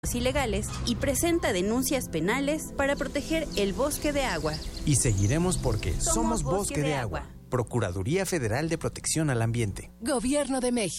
ilegales y presenta denuncias penales para proteger el bosque de agua. Y seguiremos porque somos Bosque de Agua. Procuraduría Federal de Protección al Ambiente. Gobierno de México.